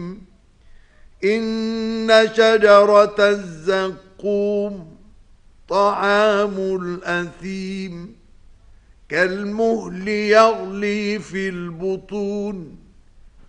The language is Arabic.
إن شجرة الزقوم طعام الأثيم كالمهل يغلي في البطون